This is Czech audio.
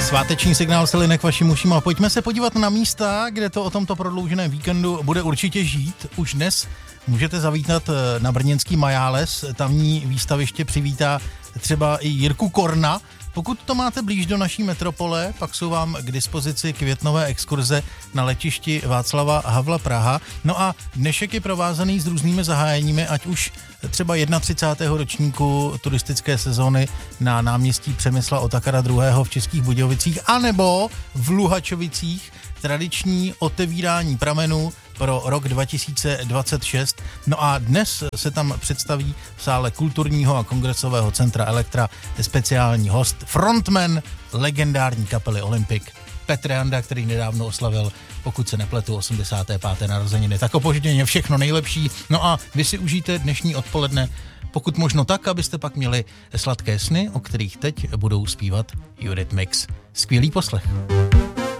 Sváteční signál se line k vašim uším a pojďme se podívat na místa, kde to o tomto prodlouženém víkendu bude určitě žít. Už dnes můžete zavítat na brněnský Majáles, tamní výstaviště přivítá třeba i Jirku Korna. Pokud to máte blíž do naší metropole, pak jsou vám k dispozici květnové exkurze na letišti Václava Havla Praha. No a dnešek je provázaný s různými zahájeními, ať už třeba 31. ročníku turistické sezóny na náměstí Přemysla Otakara II. V Českých Budějovicích, anebo v Luhačovicích tradiční otevírání pramenů pro rok 2026. No a dnes se tam představí v sále kulturního a kongresového centra Elektra speciální host, frontman legendární kapely Olympic Petr Janda, který nedávno oslavil, pokud se nepletu, 85. narozeniny. Tak opožděně všechno nejlepší. No a vy si užijte dnešní odpoledne, pokud možno tak, abyste pak měli sladké sny, o kterých teď budou zpívat Eurythmics. Skvělý poslech.